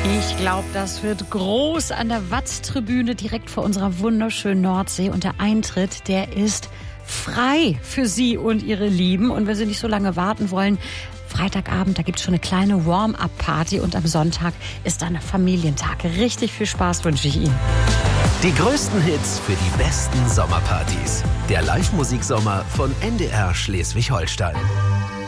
Ich glaube, das wird groß an der Watztribüne direkt vor unserer wunderschönen Nordsee. Und der Eintritt, der ist frei für Sie und Ihre Lieben. Und wenn Sie nicht so lange warten wollen, Freitagabend, da gibt es schon eine kleine Warm-up-Party. Und am Sonntag ist dann Familientag. Richtig viel Spaß wünsche ich Ihnen. Die größten Hits für die besten Sommerpartys. Der Live-Musiksommer von NDR Schleswig-Holstein.